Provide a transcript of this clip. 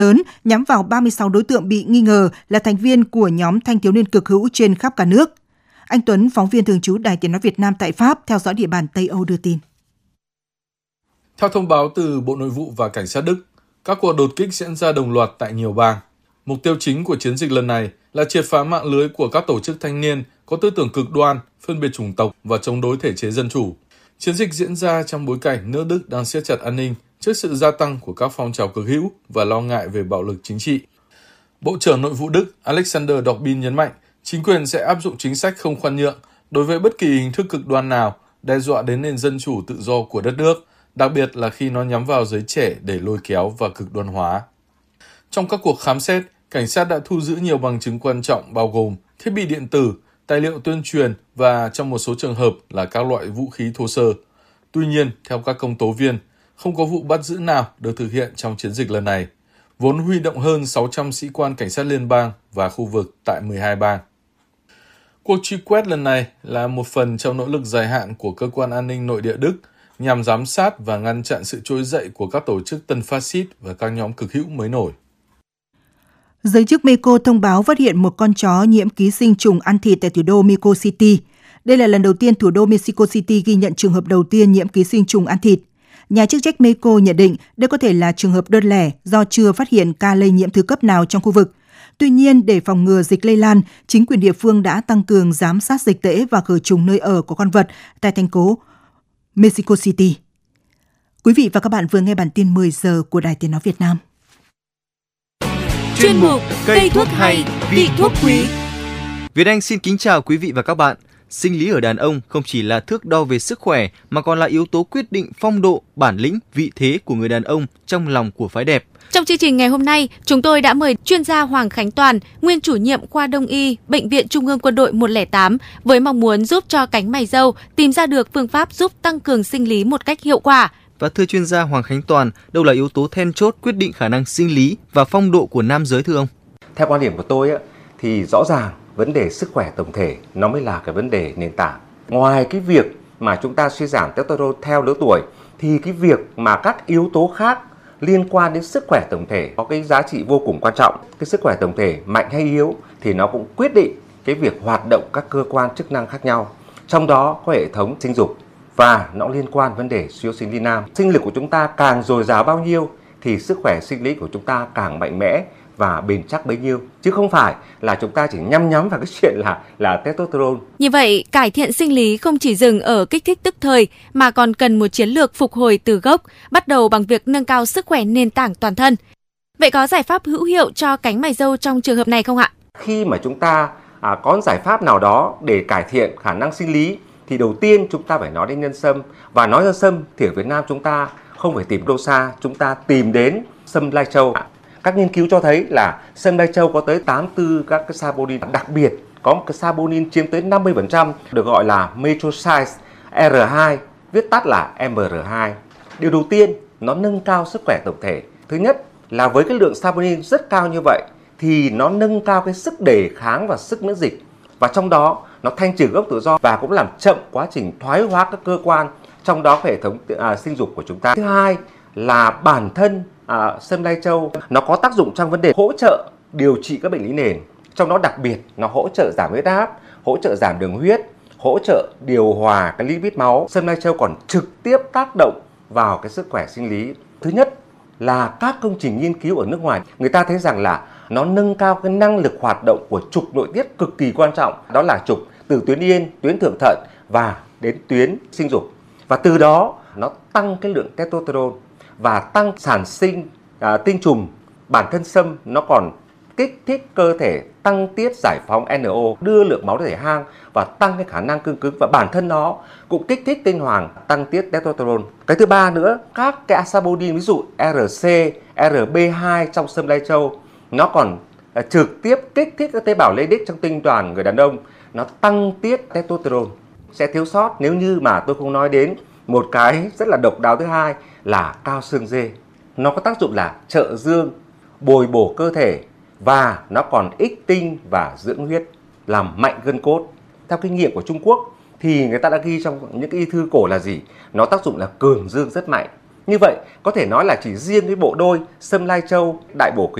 lớn nhắm vào 36 đối tượng bị nghi ngờ là thành viên của nhóm thanh thiếu niên cực hữu trên khắp cả nước. Anh Tuấn, phóng viên thường trú Đài Tiếng nói Việt Nam tại Pháp, theo dõi địa bàn Tây Âu đưa tin. Theo thông báo từ Bộ Nội vụ và Cảnh sát Đức, các cuộc đột kích diễn ra đồng loạt tại nhiều bang. Mục tiêu chính của chiến dịch lần này là triệt phá mạng lưới của các tổ chức thanh niên có tư tưởng cực đoan, phân biệt chủng tộc và chống đối thể chế dân chủ. Chiến dịch diễn ra trong bối cảnh nước Đức đang siết chặt an ninh trước sự gia tăng của các phong trào cực hữu và lo ngại về bạo lực chính trị. Bộ trưởng Nội vụ Đức Alexander Dobbin nhấn mạnh chính quyền sẽ áp dụng chính sách không khoan nhượng đối với bất kỳ hình thức cực đoan nào đe dọa đến nền dân chủ tự do của đất nước, đặc biệt là khi nó nhắm vào giới trẻ để lôi kéo và cực đoan hóa. Trong các cuộc khám xét, cảnh sát đã thu giữ nhiều bằng chứng quan trọng bao gồm thiết bị điện tử, tài liệu tuyên truyền và trong một số trường hợp là các loại vũ khí thô sơ. Tuy nhiên, theo các công tố viên, không có vụ bắt giữ nào được thực hiện trong chiến dịch lần này, vốn huy động hơn 600 sĩ quan cảnh sát liên bang và khu vực tại 12 bang. Cuộc truy quét lần này là một phần trong nỗ lực dài hạn của Cơ quan An ninh Nội địa Đức nhằm giám sát và ngăn chặn sự trỗi dậy của các tổ chức tân phát xít và các nhóm cực hữu mới nổi. Giới chức Mexico thông báo phát hiện một con chó nhiễm ký sinh trùng ăn thịt tại thủ đô Mexico City. Đây là lần đầu tiên thủ đô Mexico City ghi nhận trường hợp đầu tiên nhiễm ký sinh trùng ăn thịt. Nhà chức trách Mexico nhận định đây có thể là trường hợp đơn lẻ do chưa phát hiện ca lây nhiễm thứ cấp nào trong khu vực. Tuy nhiên, để phòng ngừa dịch lây lan, chính quyền địa phương đã tăng cường giám sát dịch tễ và khử trùng nơi ở của con vật tại thành phố Mexico City. Quý vị và các bạn vừa nghe bản tin 10 giờ của Đài Tiếng nói Việt Nam. Chuyên mục Cây thuốc hay, vị thuốc quý. Việt Anh xin kính chào quý vị và các bạn. Sinh lý ở đàn ông không chỉ là thước đo về sức khỏe mà còn là yếu tố quyết định phong độ, bản lĩnh, vị thế của người đàn ông trong lòng của phái đẹp. Trong chương trình ngày hôm nay, chúng tôi đã mời chuyên gia Hoàng Khánh Toàn, nguyên chủ nhiệm khoa Đông y, Bệnh viện Trung ương Quân đội 108 với mong muốn giúp cho cánh mày râu tìm ra được phương pháp giúp tăng cường sinh lý một cách hiệu quả. Và thưa chuyên gia Hoàng Khánh Toàn, đâu là yếu tố then chốt quyết định khả năng sinh lý và phong độ của nam giới thưa ông? Theo quan điểm của tôi thì rõ ràng vấn đề sức khỏe tổng thể nó mới là cái vấn đề nền tảng. Ngoài cái việc mà chúng ta suy giảm testosterone theo lứa tuổi thì cái việc mà các yếu tố khác liên quan đến sức khỏe tổng thể có cái giá trị vô cùng quan trọng. Cái sức khỏe tổng thể mạnh hay yếu thì nó cũng quyết định cái việc hoạt động các cơ quan chức năng khác nhau. Trong đó có hệ thống sinh dục và nó liên quan vấn đề suy yếu sinh lý nam. Sinh lực của chúng ta càng dồi dào bao nhiêu thì sức khỏe sinh lý của chúng ta càng mạnh mẽ và bền chắc bấy nhiêu, chứ không phải là chúng ta chỉ nhắm vào cái chuyện là testosterone. Như vậy, cải thiện sinh lý không chỉ dừng ở kích thích tức thời mà còn cần một chiến lược phục hồi từ gốc, bắt đầu bằng việc nâng cao sức khỏe nền tảng toàn thân. Vậy có giải pháp hữu hiệu cho cánh mày râu trong trường hợp này không ạ? Khi mà chúng ta có giải pháp nào đó để cải thiện khả năng sinh lý thì đầu tiên chúng ta phải nói đến nhân sâm. Và nói nhân sâm thì ở Việt Nam chúng ta không phải tìm đâu xa, chúng ta tìm đến sâm lai châu. Các nghiên cứu cho thấy là sâm lai châu có tới 84 các cái saponin, đặc biệt có một cái saponin chiếm tới 50% được gọi là methoxide R2, viết tắt là MR2. Điều đầu tiên, nó nâng cao sức khỏe tổng thể. Thứ nhất là với cái lượng saponin rất cao như vậy thì nó nâng cao cái sức đề kháng và sức miễn dịch. Và trong đó nó thanh trừ gốc tự do và cũng làm chậm quá trình thoái hóa các cơ quan, trong đó hệ thống sinh dục của chúng ta. Thứ hai là bản thân sâm lai châu nó có tác dụng trong vấn đề hỗ trợ điều trị các bệnh lý nền. Trong đó đặc biệt nó hỗ trợ giảm huyết áp, hỗ trợ giảm đường huyết, hỗ trợ điều hòa cái lipid máu. Sâm lai châu còn trực tiếp tác động vào cái sức khỏe sinh lý. Thứ nhất là các công trình nghiên cứu ở nước ngoài, người ta thấy rằng là nó nâng cao cái năng lực hoạt động của trục nội tiết cực kỳ quan trọng, đó là trục từ tuyến yên, tuyến thượng thận và đến tuyến sinh dục. Và từ đó nó tăng cái lượng testosterone và tăng sản sinh tinh trùng. Bản thân sâm nó còn kích thích cơ thể tăng tiết giải phóng NO, đưa lượng máu đến thể hang và tăng cái khả năng cương cứng, và bản thân nó cũng kích thích tinh hoàng, tăng tiết testosterone. Cái thứ ba nữa, các cái saponin ví dụ RC, RB2 trong sâm lai châu nó còn trực tiếp kích thích các tế bào Leydig trong tinh đoàn người đàn ông, nó tăng tiết testosterone. Sẽ thiếu sót nếu như mà tôi không nói đến một cái rất là độc đáo thứ hai là cao xương dê. Nó có tác dụng là trợ dương, bồi bổ cơ thể và nó còn ích tinh và dưỡng huyết, làm mạnh gân cốt. Theo kinh nghiệm của Trung Quốc thì người ta đã ghi trong những cái y thư cổ là gì? Nó tác dụng là cường dương rất mạnh. Như vậy có thể nói là chỉ riêng cái bộ đôi Sâm Lai Châu, Đại Bổ